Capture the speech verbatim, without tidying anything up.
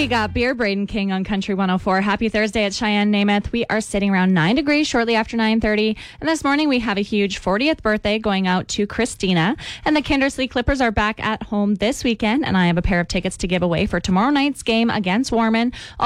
We got Beer Braden King on Country one oh four. Happy Thursday at Cheyenne Namath. We are sitting around nine degrees shortly after nine thirty. And this morning we have a huge fortieth birthday going out to Christina. And the Kindersley Clippers are back at home this weekend. And I have a pair of tickets to give away for tomorrow night's game against Warman.